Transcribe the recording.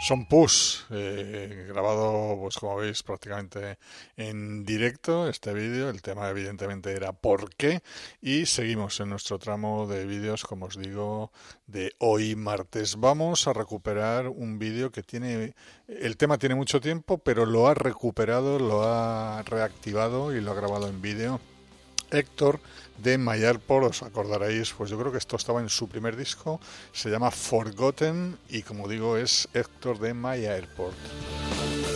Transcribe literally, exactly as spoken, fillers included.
Son Push, eh, grabado, pues como veis, prácticamente en directo este vídeo. El tema evidentemente era ¿por qué? Y seguimos en nuestro tramo de vídeos, como os digo, de hoy martes. Vamos a recuperar un vídeo que tiene, el tema tiene mucho tiempo, pero lo ha recuperado, lo ha reactivado y lo ha grabado en vídeo Héctor de My Airport. Os acordaréis, pues yo creo que esto estaba en su primer disco, se llama Forgotten y como digo es Héctor de My Airport.